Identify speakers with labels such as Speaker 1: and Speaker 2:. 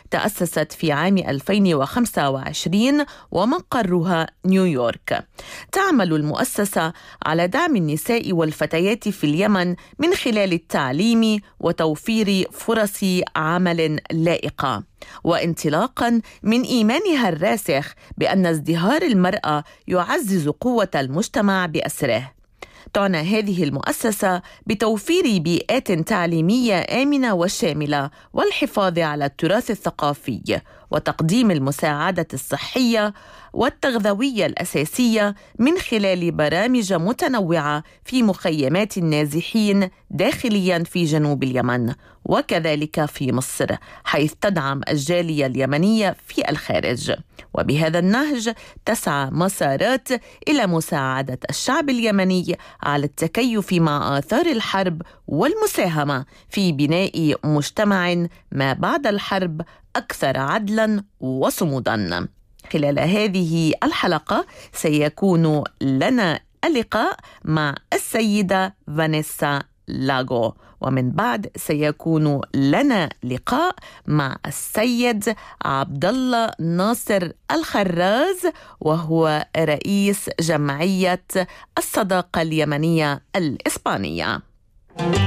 Speaker 1: تأسست في عام 2025 ومقرها نيويورك. تعمل المؤسسة على دعم النساء والفتيات في اليمن من خلال التعليم وتوفير فرص عمل لائقة، وانطلاقا من إيمانها الراسخ بأن ازدهار المرأة يعزز قوة المجتمع بأسره. تعنى هذه المؤسسة بتوفير بيئات تعليمية آمنة وشاملة والحفاظ على التراث الثقافي وتقديم المساعدة الصحية والتغذوية الأساسية من خلال برامج متنوعة في مخيمات النازحين داخليا في جنوب اليمن وكذلك في مصر، حيث تدعم الجالية اليمنية في الخارج. وبهذا النهج تسعى مسارات إلى مساعدة الشعب اليمني على التكيف مع آثار الحرب والمساهمة في بناء مجتمع ما بعد الحرب أكثر عدلا وصمودا. خلال هذه الحلقة سيكون لنا اللقاء مع السيدة فانيسا لاغو، ومن بعد سيكون لنا لقاء مع السيد عبد الله ناصر الخراز، وهو رئيس جمعية الصداقة اليمنية الإسبانية.